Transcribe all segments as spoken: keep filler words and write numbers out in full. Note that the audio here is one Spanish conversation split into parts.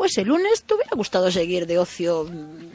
pues el lunes te hubiera gustado seguir de ocio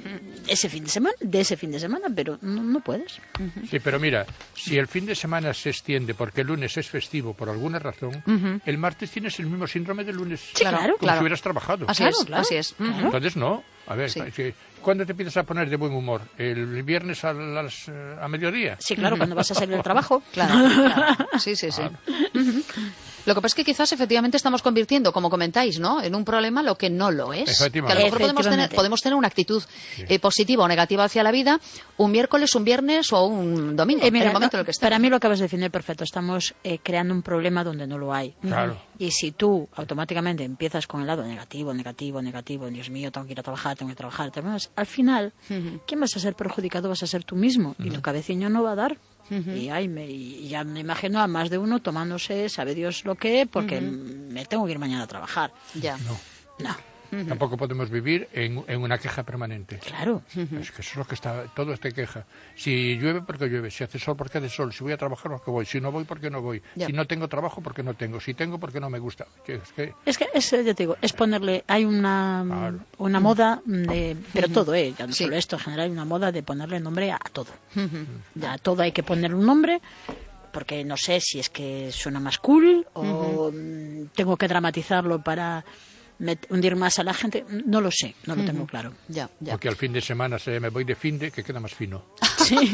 ese fin de semana, de ese fin de semana, pero no, no puedes. Uh-huh. Sí, pero mira, si el fin de semana se extiende porque el lunes es festivo por alguna razón, uh-huh. el martes tienes el mismo síndrome del lunes. Sí, claro, como claro. si hubieras trabajado. Así claro, es, claro. así es. Uh-huh. Entonces no. A ver, sí. ¿cuándo te empiezas a poner de buen humor? ¿El viernes a, las, a mediodía? Sí, claro, cuando vas a salir del trabajo. Claro, claro. Sí, sí, sí. Claro. Uh-huh. Lo que pasa es que quizás efectivamente estamos convirtiendo, como comentáis, ¿no?, en un problema lo que no lo es. Que a lo mejor podemos tener, podemos tener una actitud sí. eh, positiva o negativa hacia la vida un miércoles, un viernes o un domingo, eh, mira, en el momento no, en el que estemos. Para mí lo acabas de definir perfecto. Estamos eh, creando un problema donde no lo hay. Claro. Y si tú automáticamente empiezas con el lado negativo, negativo, negativo, Dios mío, tengo que ir a trabajar, tengo que trabajar, tengo que... al final, uh-huh. ¿quién vas a ser perjudicado? Vas a ser tú mismo. Uh-huh. Y tu cabecillo no va a dar. Uh-huh. Y, ay, me, y ya me imagino a más de uno tomándose, sabe Dios lo que, porque uh-huh. me tengo que ir mañana a trabajar. Ya. No. No. Uh-huh. Tampoco podemos vivir en, en una queja permanente. Claro. Uh-huh. Es que eso es lo que está, todo es de queja. Si llueve, porque llueve. Si hace sol, porque hace sol. Si voy a trabajar, porque voy. Si no voy, porque no voy. Ya. Si no tengo trabajo, porque no tengo. Si tengo, porque no me gusta. Es que, es que es, ya te digo, es ponerle, hay una, claro. una moda de, pero uh-huh. todo, eh, ya no sí. solo esto, en general hay una moda de ponerle nombre a todo. Uh-huh. A todo hay que ponerle un nombre. Porque no sé si es que suena más cool o uh-huh. tengo que dramatizarlo para hundir más a la gente, no lo sé, no lo uh-huh. tengo claro. Ya, ya. Porque al fin de semana se me voy de fin de que queda más fino. Sí.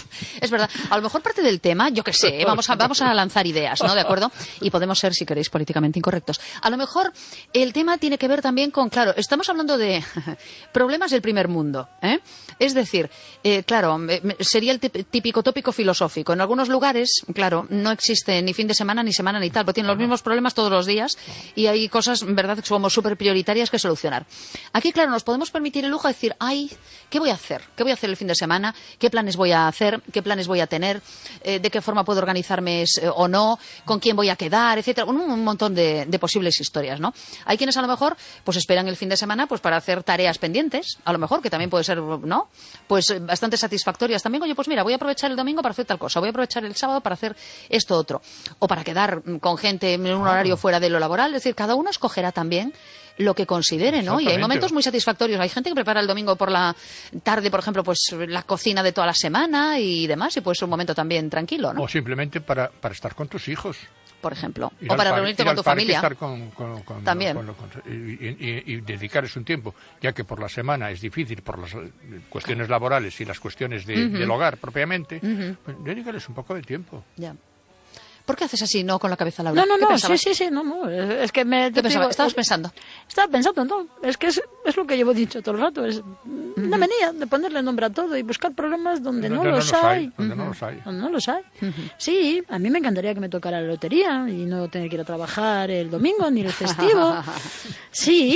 Es verdad. A lo mejor parte del tema, yo qué sé, vamos a, vamos a lanzar ideas, ¿no? ¿De acuerdo? Y podemos ser, si queréis, políticamente incorrectos. A lo mejor el tema tiene que ver también con, claro, estamos hablando de problemas del primer mundo, ¿eh? Es decir, eh, claro, sería el típico tópico filosófico. En algunos lugares, claro, no existe ni fin de semana, ni semana, ni tal, porque tienen los mismos problemas todos los días y hay cosas, verdad, que somos súper prioritarias que solucionar. Aquí, claro, nos podemos permitir el lujo de decir, ay, ¿qué voy a hacer? ¿Qué voy a hacer el fin de semana? ¿Qué planes voy a hacer? ¿Qué planes voy a tener? Eh, ¿De qué forma puedo organizarme eh, o no? ¿Con quién voy a quedar? Etcétera. Un, un montón de, de posibles historias, ¿no? Hay quienes a lo mejor pues esperan el fin de semana pues para hacer tareas pendientes, a lo mejor, que también puede ser, ¿no? Pues bastante satisfactorias también. Oye, pues mira, voy a aprovechar el domingo para hacer tal cosa, voy a aprovechar el sábado para hacer esto otro. O para quedar con gente en un horario fuera de lo laboral. Es decir, cada uno escogerá también lo que considere, ¿no? Y hay momentos muy satisfactorios. Hay gente que prepara el domingo por la tarde, por ejemplo, pues la cocina de toda la semana y demás, y puede ser un momento también tranquilo, ¿no? O simplemente para, para estar con tus hijos. Por ejemplo. Ir o para par, reunirte con tu familia. Estar con, con, con, también. Con, con, con, y, y, y dedicarles un tiempo, ya que por la semana es difícil por las cuestiones laborales y las cuestiones de, uh-huh. del hogar propiamente, uh-huh. pues dedicarles un poco de tiempo. Ya. ¿Por qué haces así, no, con la cabeza, Laura? No, no, ¿Qué no, sí, sí, sí, no, no, es que me... ¿Qué pensabas? Digo, ¿Estabas es, pensando? Estaba pensando, no, es que es, es lo que llevo dicho todo el rato, es uh-huh. una manía de ponerle nombre a todo y buscar problemas donde no, no, no los hay. hay. Donde uh-huh. no los hay. Donde no los hay. Uh-huh. Sí, a mí me encantaría que me tocara la lotería y no tener que ir a trabajar el domingo ni el festivo. Sí,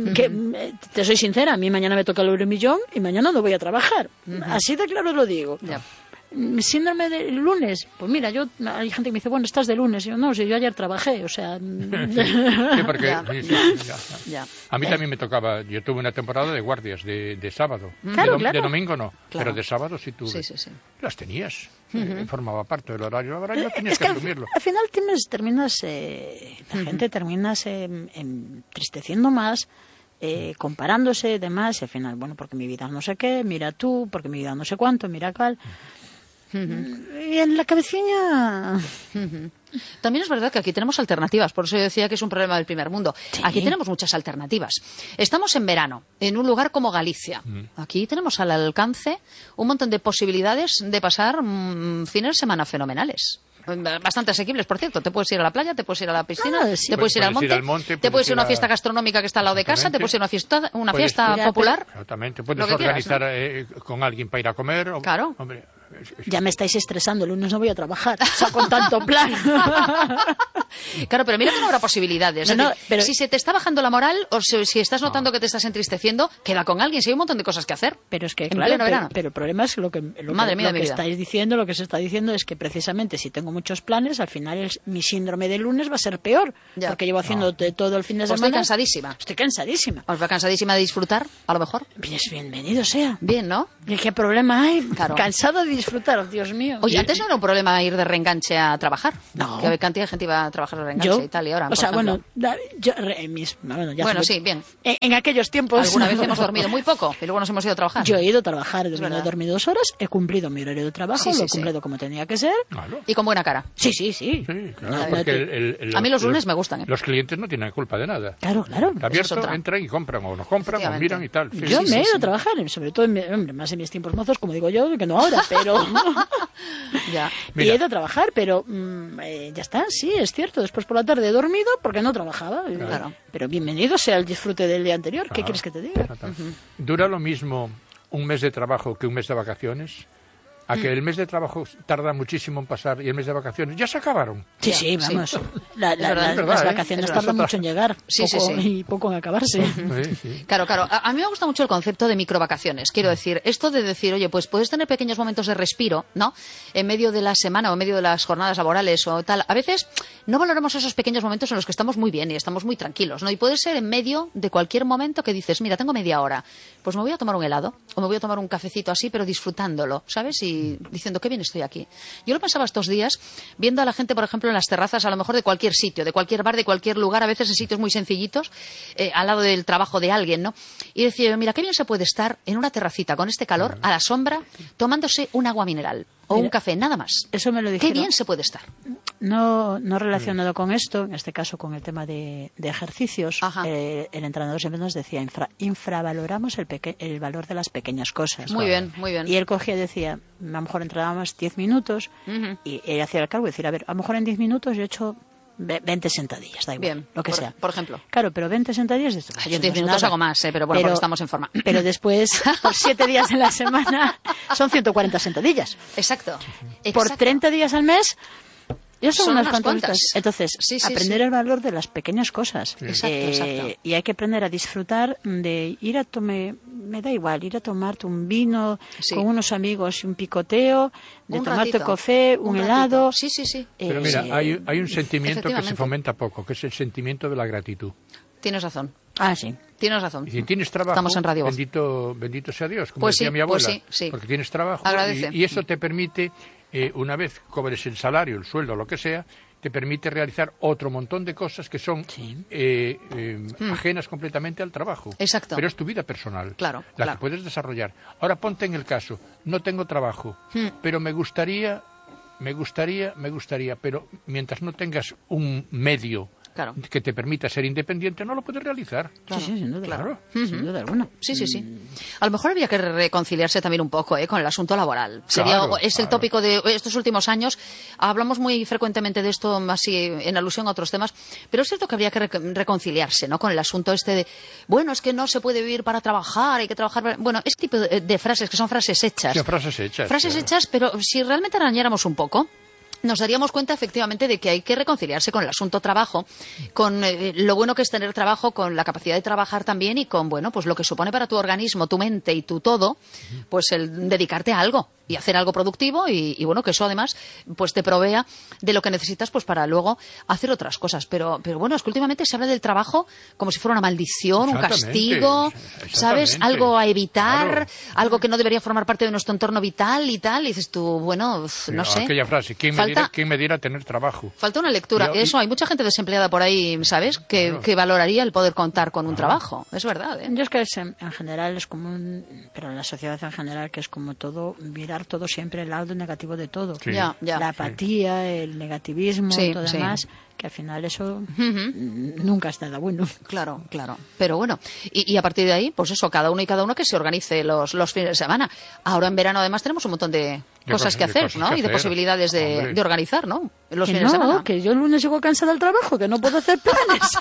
que te soy sincera, a mí mañana me toca el euromillón y mañana no voy a trabajar. Uh-huh. Así de claro lo digo. Yeah. Mi síndrome del lunes, pues mira, yo hay gente que me dice, bueno, estás de lunes, y yo no, si yo ayer trabajé, o sea... sí, porque, ya. Sí, sí, ya, ya. A mí también me tocaba, yo tuve una temporada de guardias, de, de sábado, claro, de, claro. de domingo no, claro. pero de sábado sí tuve. Sí, sí, sí. Las tenías, uh-huh. eh, formaba parte del horario laboral, no tenías es que, que asumirlo. Al, al final tienes, terminas, eh, la uh-huh. gente terminas eh, entristeciendo más, eh, comparándose y demás, y al final, bueno, porque mi vida no sé qué, mira tú, porque mi vida no sé cuánto, mira cuál... Uh-huh. Y en la cabecilla... Uh-huh. También es verdad que aquí tenemos alternativas, por eso yo decía que es un problema del primer mundo. Sí. Aquí tenemos muchas alternativas. Estamos en verano, en un lugar como Galicia. Uh-huh. Aquí tenemos al alcance un montón de posibilidades de pasar mmm, fines de semana fenomenales. Bastante asequibles, por cierto. Te puedes ir a la playa, te puedes ir a la piscina, ah, sí. te puedes ir, al monte, ir al monte, te puedes ir a una a... fiesta gastronómica que está al lado de casa, te puedes ir a una fiesta, una fiesta puedes... popular. Exactamente. Puedes organizar quieras, ¿no? eh, con alguien para ir a comer. O... Claro. Hombre, es, es... Ya me estáis estresando, el lunes no voy a trabajar, o sea, con tanto plan. Claro, pero mira que no habrá posibilidades. No, no, pero... Si se te está bajando la moral o si, si estás notando no. que te estás entristeciendo, queda con alguien, si hay un montón de cosas que hacer. Pero es que, claro, pero, pero el problema es lo que, lo Madre que, mía, lo que vida. estáis diciendo, lo que se está diciendo es que precisamente si tengo muchos planes, al final el, mi síndrome del lunes va a ser peor, ya. porque llevo haciendo no. todo el fin de pues semana. Estoy cansadísima. Estoy cansadísima. ¿Os va cansadísima de disfrutar, a lo mejor? Pues bienvenido sea. Bien, ¿no? ¿Y qué problema hay? Claro. Cansado de disfrutar, Dios mío. Oye, antes no era un problema ir de reenganche a trabajar. No. Que cantidad de gente iba a trabajar de reenganche Yo, y tal, y ahora, o sea, ejemplo. bueno, yo, en mis, bueno, ya bueno fue, sí, bien. En, en aquellos tiempos... Alguna vez hemos dormido muy poco y luego nos hemos ido a trabajar. Yo he ido a trabajar, he dormido, he dormido dos horas, he cumplido mi horario de trabajo, sí, sí, lo he cumplido sí. como tenía que ser. Claro. Y con buena cara. Sí, sí, sí. Sí, claro, porque el, el, el, a mí los lunes me gustan. ¿eh? Los clientes no tienen culpa de nada. Claro, claro. Está abierto, entran y compran, o no compran, o miran y tal. Sí, yo sí, me he sí, ido sí. a trabajar, sobre todo, en, hombre, más en mis tiempos mozos, como digo yo, que no ahora, pero... ya. Y he ido a trabajar, pero mmm, eh, ya está, sí, es cierto. Después por la tarde he dormido porque no trabajaba. Claro. Pero bienvenido sea el disfrute del día anterior. ¿Qué Claro. quieres que te diga? Uh-huh. ¿Dura lo mismo un mes de trabajo que un mes de vacaciones? A que el mes de trabajo tarda muchísimo en pasar y el mes de vacaciones ya se acabaron. Sí, sí, vamos. Sí. La, la, verdad, las, verdad, las ¿eh? vacaciones Es tardan otra... mucho en llegar sí, poco, sí, sí. y poco en acabarse. Sí, sí. Claro, claro. A, a mí me gusta mucho el concepto de microvacaciones. Quiero decir, esto de decir, oye, pues puedes tener pequeños momentos de respiro, ¿no? En medio de la semana o en medio de las jornadas laborales o tal. A veces no valoramos esos pequeños momentos en los que estamos muy bien y estamos muy tranquilos, ¿no? Y puede ser en medio de cualquier momento que dices, mira, tengo media hora, pues me voy a tomar un helado o me voy a tomar un cafecito así, pero disfrutándolo, ¿sabes? Y diciendo, qué bien estoy aquí. Yo lo pensaba estos días viendo a la gente, por ejemplo, en las terrazas, a lo mejor de cualquier sitio, de cualquier bar, de cualquier lugar, a veces en sitios muy sencillitos, eh, al lado del trabajo de alguien, ¿no? Y decía, mira, qué bien se puede estar en una terracita con este calor, a la sombra, tomándose un agua mineral o Mira, un café, nada más. Eso me lo dijeron. Qué bien se puede estar. No, no relacionado con esto, en este caso con el tema de, de ejercicios, eh, el entrenador siempre nos decía, infra, infravaloramos el, peque, el valor de las pequeñas cosas. Muy bien, muy bien. Y él cogía y decía, a lo mejor entrenábamos diez minutos, uh-huh. y él hacía el cálculo y decía, a ver, a lo mejor en diez minutos yo he hecho veinte sentadillas, da igual, bien, lo que por, sea. Por ejemplo. Claro, pero veinte sentadillas... Esto, yo en diez minutos nada. Hago más, eh, pero bueno, pero, porque estamos en forma. Pero después, por siete días en la semana, son ciento cuarenta sentadillas. Exacto. Por Exacto. treinta días al mes... Yo son, son unas, unas cuantas. cuantas. Entonces, sí, sí, aprender sí. el valor de las pequeñas cosas. Sí. Exacto, eh, exacto. Y hay que aprender a disfrutar de ir a tomar, me da igual, ir a tomarte un vino sí. con unos amigos y un picoteo, de un tomarte ratito, café, un, un helado. Sí, sí, sí. Eh, Pero mira, sí. hay, hay un sentimiento que se fomenta poco, que es el sentimiento de la gratitud. Tienes razón. Ah, sí. Tienes razón. Y si tienes trabajo, estamos en Radio bendito, bendito sea Dios, como pues decía sí, mi abuela, pues sí, sí. porque tienes trabajo Agradece. y, y eso te permite, eh, una vez cobres el salario, el sueldo, lo que sea, te permite realizar otro montón de cosas que son sí. eh, eh, hmm. ajenas completamente al trabajo. Exacto. Pero es tu vida personal, claro, la claro. que puedes desarrollar. Ahora ponte en el caso, no tengo trabajo, hmm. pero me gustaría, me gustaría, me gustaría, pero mientras no tengas un medio claro. que te permita ser independiente, no lo puedes realizar. Claro. Sí, sí, sin duda, claro. Uh-huh. Sin duda alguna. Sí, sí, sí. A lo mejor habría que reconciliarse también un poco ¿eh? con el asunto laboral. Sería claro, Es el claro. tópico de estos últimos años. Hablamos muy frecuentemente de esto, así en alusión a otros temas, pero es cierto que habría que re- reconciliarse ¿no? con el asunto este de, bueno, es que no se puede vivir para trabajar, hay que trabajar para... Bueno, este tipo de, de frases que son frases hechas. Sí, frases hechas. Frases claro. hechas, pero si realmente arañáramos un poco, nos daríamos cuenta efectivamente de que hay que reconciliarse con el asunto trabajo, con eh, lo bueno que es tener trabajo, con la capacidad de trabajar también y con bueno pues lo que supone para tu organismo, tu mente y tu todo, pues el dedicarte a algo y hacer algo productivo y, y bueno que eso además pues te provea de lo que necesitas pues para luego hacer otras cosas. Pero pero bueno, es que últimamente se habla del trabajo como si fuera una maldición, un castigo, ¿sabes? Algo a evitar, claro. algo que no debería formar parte de nuestro entorno vital y tal. Y dices tú, bueno, sí, no sé. Aquella frase, ¿quién me Falta, ¿quién me diera tener trabajo? Falta una lectura. Yo, Eso, hay mucha gente desempleada por ahí, ¿sabes? Que, claro. que valoraría el poder contar con un claro. trabajo. Es verdad, ¿eh? Yo es que es, en, en general es como un... Pero en la sociedad en general que es como todo, mirar todo siempre el lado negativo de todo. Sí. Ya, ya. La apatía, sí. el negativismo, sí, todo sí. demás... que al final eso uh-huh. nunca es nada bueno. Claro, claro. Pero bueno, y, y a partir de ahí, pues eso, cada uno y cada uno que se organice los, los fines de semana. Ahora en verano además tenemos un montón de, de cosas, cosas que hacer, cosas ¿no? Que y de hacer. posibilidades de, de organizar, ¿no? Los que fines no, de semana. Que yo el lunes llego cansada al trabajo, que no puedo hacer planes.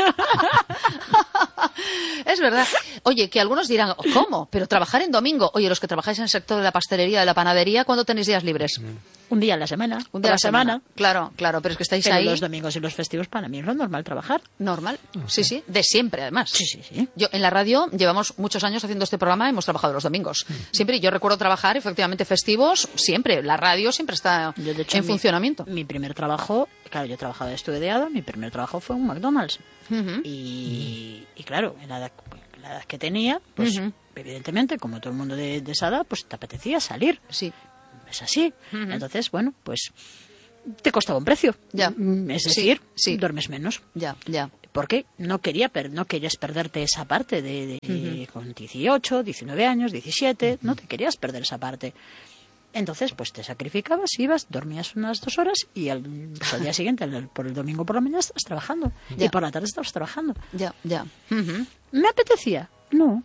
Es verdad. Oye, que algunos dirán, ¿cómo? Pero trabajar en domingo. Oye, los que trabajáis en el sector de la pastelería, de la panadería, ¿cuándo tenéis días libres? Un día a la semana. Un día a la semana. semana. Claro, claro, pero es que estáis pero ahí. Los domingos y los festivos para mí es lo normal trabajar. Normal, sí, sí, de siempre además. Sí, sí, sí. Yo en la radio llevamos muchos años haciendo este programa, hemos trabajado los domingos. Siempre, yo recuerdo trabajar efectivamente festivos, siempre. La radio siempre está yo, de hecho, en mi, funcionamiento. Mi primer trabajo, claro, yo trabajaba de estudiada, mi primer trabajo fue en un McDonald's. Uh-huh. Y, y claro, en la edad, la edad que tenía, pues uh-huh. evidentemente, como todo el mundo de, de esa edad, pues te apetecía salir. Sí. es así. Uh-huh. Entonces, bueno, pues te costaba un precio. Ya. Es decir, sí, sí. duermes menos. Ya, ya. Porque no quería per- no querías perderte esa parte de, de uh-huh. con dieciocho, diecinueve años, diecisiete, uh-huh. no te querías perder esa parte. Entonces, pues te sacrificabas, ibas, dormías unas dos horas y al, pues, al día siguiente, el, por el domingo por la mañana, estabas trabajando. Ya. Y por la tarde estabas trabajando. Ya, ya. Uh-huh. ¿Me apetecía? No.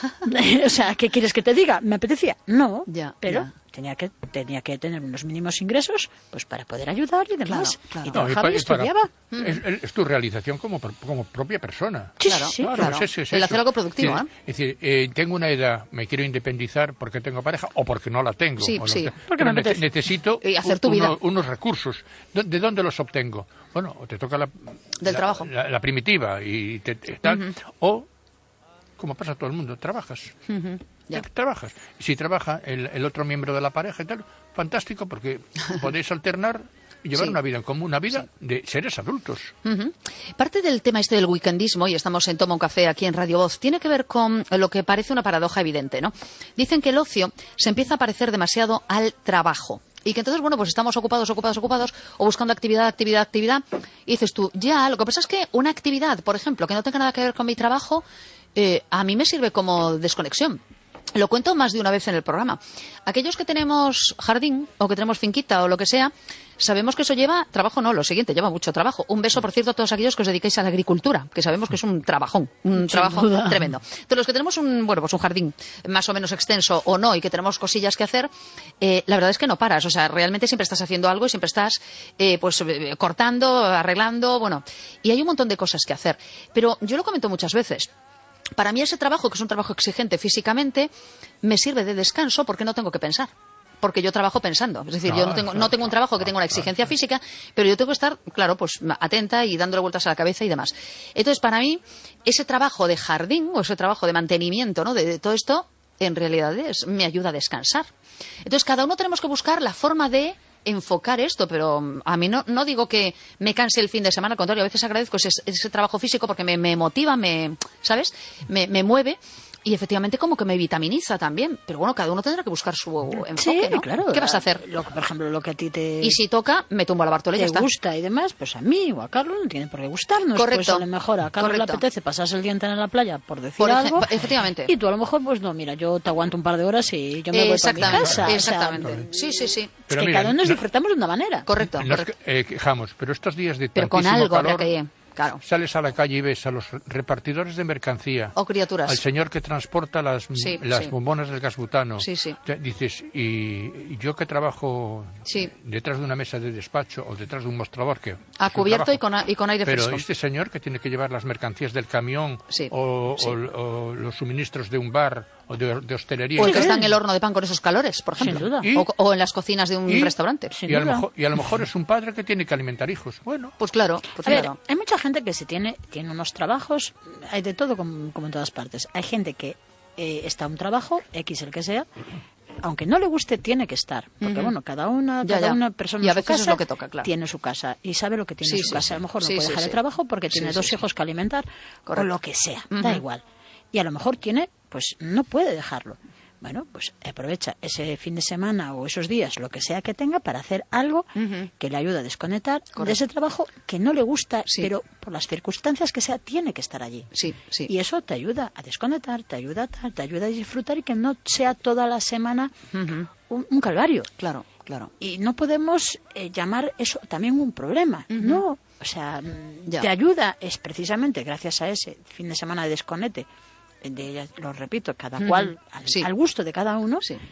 O sea, ¿qué quieres que te diga? ¿Me apetecía? No. Ya, pero ya. tenía que tenía que tener unos mínimos ingresos pues para poder ayudar y demás. Claro, claro. Y trabajaba no, y, y estudiaba. Para, es, es tu realización como, como propia persona. Sí, claro, sí, claro. claro. Es, es, es el hacer algo productivo, es ¿eh? Es decir, eh, tengo una edad, me quiero independizar porque tengo pareja o porque no la tengo. Sí, o sí. No, porque pero me ne- necesito y hacer tu uno, vida. unos recursos. ¿De dónde los obtengo? Bueno, o te toca la, Del la, trabajo. La, la primitiva y te, te, tal, uh-huh. o, como pasa a todo el mundo, trabajas. Uh-huh. Ya. Trabajas. Si trabaja el, el otro miembro de la pareja y tal, fantástico, porque podéis alternar y llevar sí. una vida en común, una vida sí. de seres adultos. Uh-huh. Parte del tema este del weekendismo, y estamos en Toma un Café aquí en Radio Voz, tiene que ver con lo que parece una paradoja evidente, ¿no? Dicen que el ocio se empieza a parecer demasiado al trabajo. Y que entonces, bueno, pues estamos ocupados, ocupados, ocupados, o buscando actividad, actividad, actividad. Y dices tú, ya, lo que pasa es que una actividad, por ejemplo, que no tenga nada que ver con mi trabajo, eh, a mí me sirve como desconexión. Lo cuento más de una vez en el programa. Aquellos que tenemos jardín o que tenemos finquita o lo que sea, sabemos que eso lleva trabajo, no, lo siguiente, lleva mucho trabajo. Un beso, por cierto, a todos aquellos que os dedicáis a la agricultura, que sabemos que es un trabajón, un Sin trabajo duda. tremendo. Entonces, los que tenemos un, bueno, pues un jardín más o menos extenso o no y que tenemos cosillas que hacer, eh, la verdad es que no paras. O sea, realmente siempre estás haciendo algo y siempre estás eh, pues eh, cortando, arreglando, bueno, y hay un montón de cosas que hacer. Pero yo lo comento muchas veces. Para mí ese trabajo, que es un trabajo exigente físicamente, me sirve de descanso porque no tengo que pensar. Porque yo trabajo pensando. Es decir, yo no tengo, no tengo un trabajo que tenga una exigencia física, pero yo tengo que estar, claro, pues atenta y dándole vueltas a la cabeza y demás. Entonces, para mí, ese trabajo de jardín o ese trabajo de mantenimiento, ¿no? de, de todo esto, en realidad es, me ayuda a descansar. Entonces, cada uno tenemos que buscar la forma de enfocar esto, pero a mí no, no digo que me canse el fin de semana, al contrario, a veces agradezco ese, ese trabajo físico porque me, me motiva, me, ¿sabes? Me, me mueve. Y efectivamente como que me vitaminiza también. Pero bueno, cada uno tendrá que buscar su enfoque, sí, ¿no? Claro. ¿Qué vas a hacer? Lo, por ejemplo, lo que a ti te... Y si toca, me tumbo a la Bartolé, ya está. Te gusta y demás, pues a mí o a Carlos no tiene por qué gustarnos. Correcto. Pues a lo mejor a Carlos Correcto. le apetece pasarse el día entero en la playa, por decir por algo. Efectivamente. Y tú a lo mejor, pues no, mira, yo te aguanto un par de horas y yo me voy para mi casa. Exactamente. O sea, sí, sí, sí. Pero es que mira, cada uno nos no, disfrutamos de una manera. Correcto. Nos correcto. eh, quejamos, pero estos días de Pero con tantísimo algo habría calor, que... Claro. Sales a la calle y ves a los repartidores de mercancía, o criaturas, al señor que transporta las, sí, las sí. bombonas del gas butano. Sí, sí. Te dices, y, y yo que trabajo sí. detrás de una mesa de despacho o detrás de un mostrador que a cubierto y con, y con aire pero fresco. este señor que tiene que llevar las mercancías del camión sí, o, sí. O, o los suministros de un bar o de, de hostelería. O el que está en el horno de pan con esos calores, por ejemplo. Sin duda. Y, o, o en las cocinas de un y, restaurante. Y, y, a lo mejor, y a lo mejor es un padre que tiene que alimentar hijos. Bueno, pues claro. Pues a claro. ver, hay mucha gente que se tiene, tiene unos trabajos, hay de todo como, como en todas partes. Hay gente que eh, está a un trabajo, X el que sea, aunque no le guste, tiene que estar. Porque, uh-huh. bueno, cada una, ya, cada ya. una persona y a en su veces casa es lo que toca, claro. tiene su casa y sabe lo que tiene sí, en su sí, casa. sí. A lo mejor no sí, puede sí, dejar sí. el trabajo porque sí, tiene sí, dos sí. hijos que alimentar. Correcto. O lo que sea, uh-huh. da igual. Y a lo mejor tiene, pues no puede dejarlo. Bueno, pues aprovecha ese fin de semana o esos días, lo que sea que tenga, para hacer algo uh-huh. que le ayude a desconectar Correcto. de ese trabajo que no le gusta, sí. pero por las circunstancias que sea, tiene que estar allí. Sí, sí. Y eso te ayuda a desconectar, te ayuda a, te ayuda a disfrutar y que no sea toda la semana uh-huh. un, un calvario. Claro, claro. Y no podemos eh, llamar eso también un problema. Uh-huh. No, o sea, ya. te ayuda, es precisamente gracias a ese fin de semana de desconecte, de, lo repito, cada uh-huh. cual al, sí. al gusto de cada uno, sí.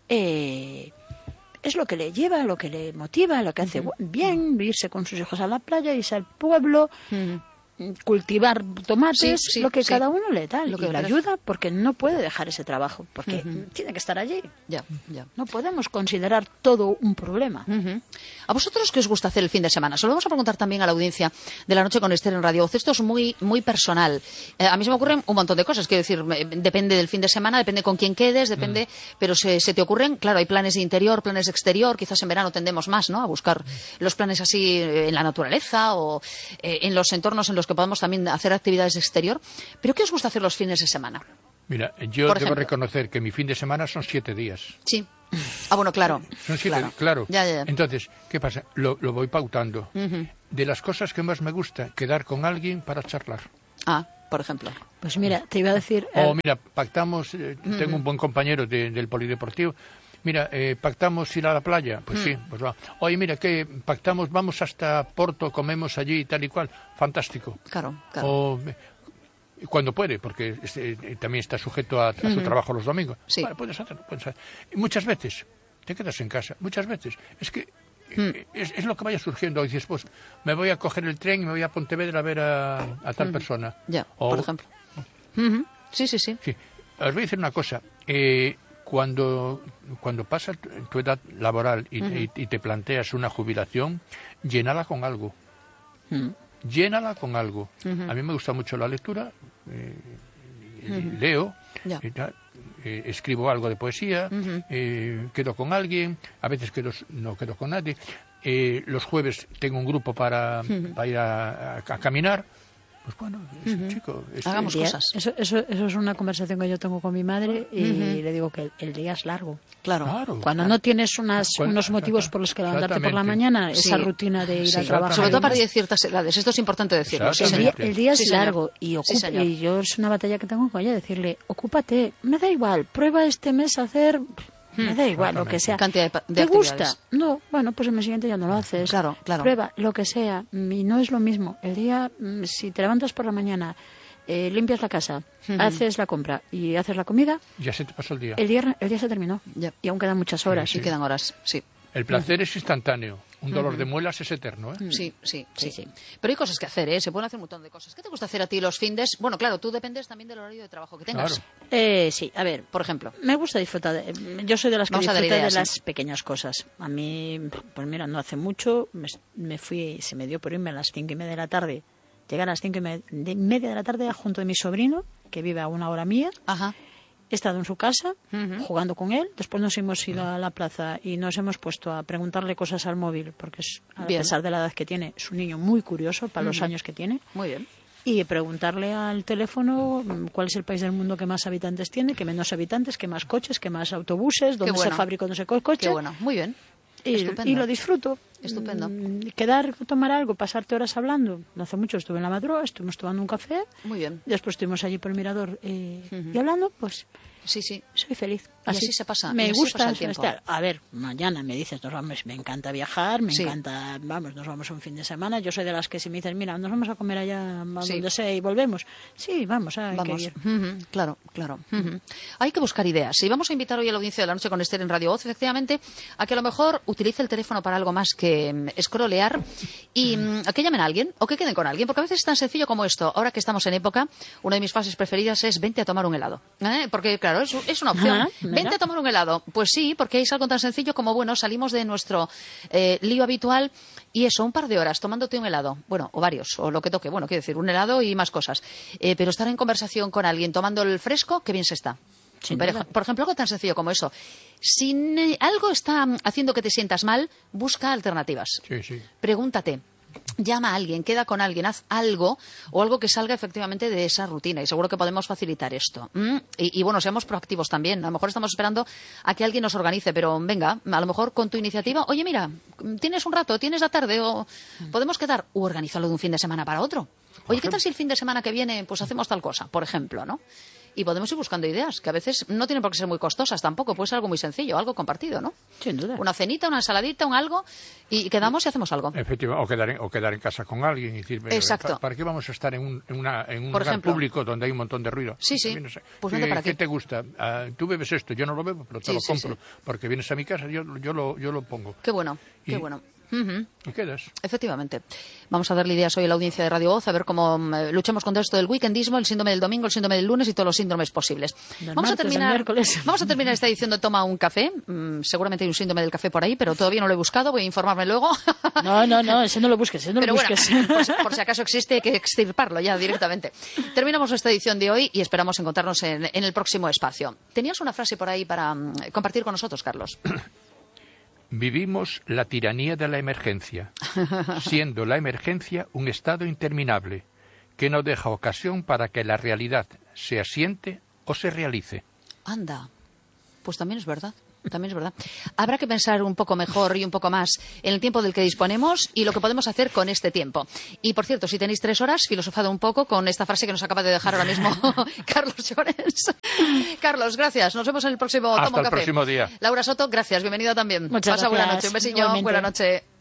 eh, es lo que le lleva, lo que le motiva, lo que hace uh-huh. bien, irse con sus hijos a la playa, irse al pueblo, uh-huh. cultivar tomates, sí, sí, lo que sí. cada uno le da, lo que y le ayuda porque no puede dejar ese trabajo, porque uh-huh. tiene que estar allí. Ya, ya. No podemos considerar todo un problema. Uh-huh. ¿A vosotros qué os gusta hacer el fin de semana? Se lo vamos a preguntar también a la audiencia de La Noche con Esther en Radio Voz. Esto es muy, muy personal. Eh, a mí se me ocurren un montón de cosas. Quiero decir, depende del fin de semana, depende con quién quedes, depende, mm. pero se, se te ocurren, claro, hay planes de interior, planes de exterior. Quizás en verano tendemos más, ¿no?, a buscar los planes así en la naturaleza o eh, en los entornos en los que podamos también hacer actividades de exterior. ¿Pero qué os gusta hacer los fines de semana? Mira, yo debo reconocer que mi fin de semana son siete días. Sí. Ah, bueno, claro. Son siete, claro. claro. Ya, ya, ya. Entonces, ¿qué pasa? Lo, lo voy pautando. Uh-huh. De las cosas que más me gusta, quedar con alguien para charlar. Ah, por ejemplo. Pues mira, te iba a decir... O oh, mira, pactamos, eh, uh-huh. tengo un buen compañero de, del polideportivo, mira, eh, pactamos ir a la playa, pues uh-huh. sí, pues va. Oye, mira, que pactamos, vamos hasta Porto, comemos allí y tal y cual, fantástico. Claro, claro. O, cuando puede, porque este, también está sujeto a, a uh-huh. su trabajo los domingos. Sí. Vale, puedes hacerlo, puedes hacerlo. Y muchas veces te quedas en casa, muchas veces. Es que mm. es, es lo que vaya surgiendo. Y dices, pues me voy a coger el tren y me voy a Pontevedra a ver a, a tal uh-huh. persona. Ya, o, por ejemplo. Uh-huh. Sí, sí, sí, sí. Os voy a decir una cosa. Eh, cuando, cuando pasa tu edad laboral y, uh-huh. y, y te planteas una jubilación, llénala con algo. Uh-huh. Llénala con algo. Uh-huh. A mí me gusta mucho la lectura, eh, uh-huh. leo, yeah. eh, eh, escribo algo de poesía, uh-huh. eh, quedo con alguien, a veces quedo, no quedo con nadie. Eh, los jueves tengo un grupo para, uh-huh. para ir a, a, a caminar. Pues bueno, es, uh-huh. chico, es, hagamos día, cosas. Eso, eso, eso es una conversación que yo tengo con mi madre y uh-huh. le digo que el, el día es largo. Claro. claro claro. Cuando no tienes unas, Cuando, unos motivos por los que levantarte por la mañana, sí. esa rutina de ir sí. a trabajar. Sobre todo para de ciertas edades, esto es importante decirlo. Sí, el, día, el día es sí, largo y, ocupa, sí, y yo es una batalla que tengo con ella, decirle, ocúpate, me da igual, prueba este mes a hacer... Me da igual, lo que sea. Cantidad de, de ¿Te gusta? No, bueno, pues el mes siguiente ya no lo haces. Claro, claro. Prueba, lo que sea. Y no es lo mismo. El día, si te levantas por la mañana, eh, limpias la casa, uh-huh. haces la compra y haces la comida... Ya se te pasó el día. El día, el día se terminó. Ya. Y aún quedan muchas horas. Sí, sí. quedan horas, sí. El placer uh-huh. es instantáneo. Un dolor uh-huh. de muelas es eterno, ¿eh? Sí, sí, sí, sí. Pero hay cosas que hacer, ¿eh? Se pueden hacer un montón de cosas. ¿Qué te gusta hacer a ti los findes? Bueno, claro, tú dependes también del horario de trabajo que tengas. Claro. Eh, sí, a ver, por ejemplo. Me gusta disfrutar. De, yo soy de las que disfruta de las ¿sí? pequeñas cosas. A mí, pues mira, no hace mucho me, me fui, se me dio por irme a las cinco y media de la tarde. Llegar a las cinco y media de la tarde junto a mi sobrino, que vive a una hora mía. Ajá. He estado en su casa, uh-huh. jugando con él. Después nos hemos ido a la plaza y nos hemos puesto a preguntarle cosas al móvil, porque es, a bien. pesar de la edad que tiene, es un niño muy curioso para uh-huh. los años que tiene. Muy bien. Y preguntarle al teléfono cuál es el país del mundo que más habitantes tiene, que menos habitantes, que más coches, que más autobuses, dónde bueno. se fabricó no sé qué coche. Qué bueno, muy bien. Y, y lo disfruto. Estupendo. Quedar, tomar algo, pasarte horas hablando. No hace mucho estuve en la madrugada, estuvimos tomando un café. Muy bien. Después estuvimos allí por el mirador eh, uh-huh. y hablando, pues... Sí, sí. Soy feliz. Así, y así se pasa. Me gusta pasa el tiempo. estar. A ver, mañana me dices, nos vamos, me encanta viajar, me sí. encanta, vamos, nos vamos un fin de semana. Yo soy de las que si me dices, mira, nos vamos a comer allá a sí. donde sea y volvemos. Sí, vamos, hay vamos. que ir. Uh-huh. Claro, claro. Uh-huh. Hay que buscar ideas. Y vamos a invitar hoy a la audiencia de la noche con Esther en Radio Voz, efectivamente, a que a lo mejor utilice el teléfono para algo más que um, scrollear y um, a que llamen a alguien o que queden con alguien, porque a veces es tan sencillo como esto. Ahora que estamos en época, una de mis frases preferidas es vente a tomar un helado. ¿Eh? Porque, claro, es, es una opción. Ah, vente a tomar un helado. Pues sí, porque es algo tan sencillo como, bueno, salimos de nuestro eh, lío habitual y eso, un par de horas tomándote un helado. Bueno, o varios, o lo que toque. Bueno, quiero decir, un helado y más cosas. Eh, pero estar en conversación con alguien tomando el fresco, qué bien se está. Pareja. Por ejemplo, algo tan sencillo como eso. Si eh, algo está haciendo que te sientas mal, busca alternativas. Sí, sí. Pregúntate. Llama a alguien, queda con alguien, haz algo o algo que salga efectivamente de esa rutina y seguro que podemos facilitar esto. ¿Mm? Y, y bueno, seamos proactivos también. A lo mejor estamos esperando a que alguien nos organice, pero venga, a lo mejor con tu iniciativa, oye, mira, tienes un rato, tienes la tarde o podemos quedar o organizarlo de un fin de semana para otro. Oye, ¿qué tal si el fin de semana que viene pues hacemos tal cosa, por ejemplo, ¿no? Y podemos ir buscando ideas, que a veces no tienen por qué ser muy costosas tampoco, puede ser algo muy sencillo, algo compartido, ¿no? Sin duda. Una cenita, una ensaladita, un algo, y quedamos y hacemos algo. Efectivamente, o quedar en, o quedar en casa con alguien y decir, exacto. ¿para qué vamos a estar en un, en una, en un por lugar ejemplo, público donde hay un montón de ruido? Sí, sí. No sé, pues ¿qué, para ¿qué te gusta? Uh, tú bebes esto, yo no lo bebo, pero te sí, lo sí, compro, sí. porque vienes a mi casa, yo, yo, lo, yo lo pongo. Qué bueno, y, qué bueno. Uh-huh. ¿Y quedas? Efectivamente. Vamos a darle ideas hoy a la audiencia de Radio Voz, a ver cómo eh, luchamos contra esto del weekendismo, el síndrome del domingo, el síndrome del lunes y todos los síndromes posibles. Vamos a, terminar, vamos a terminar esta edición de Toma un Café. Mm, seguramente hay un síndrome del café por ahí, pero todavía no lo he buscado, voy a informarme luego. No, no, no, ese no lo busques, ese no pero lo busques. Bueno, por, por si acaso existe, hay que extirparlo ya directamente. Terminamos esta edición de hoy y esperamos encontrarnos en, en el próximo espacio. ¿Tenías una frase por ahí para um, compartir con nosotros, Carlos? Vivimos la tiranía de la emergencia, siendo la emergencia un estado interminable que no deja ocasión para que la realidad se asiente o se realice. Anda, pues también es verdad. También es verdad. Habrá que pensar un poco mejor y un poco más en el tiempo del que disponemos y lo que podemos hacer con este tiempo. Y, por cierto, si tenéis tres horas, filosofado un poco con esta frase que nos acaba de dejar ahora mismo Carlos Llorens. Carlos, gracias. Nos vemos en el próximo Tomo Hasta el Café. próximo día. Laura Soto, gracias. Bienvenida también. Muchas Pasa gracias. buena noche. Un besillo. Igualmente. Buena noche.